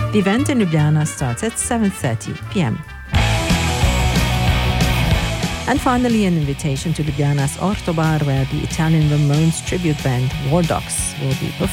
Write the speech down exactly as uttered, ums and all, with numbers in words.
The event in Ljubljana starts at seven thirty p.m. And finally, an invitation to Ljubljana's Orto Bar, where the Italian Ramones tribute band War Dogs will be performing.